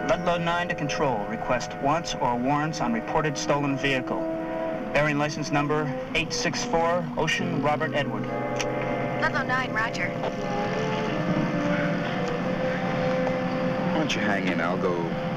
Ludlow 9 to control. Request wants or warrants on reported stolen vehicle. Bearing license number 864, Ocean Robert Edward. Ludlow 9, roger. Why don't you hang in? I'll go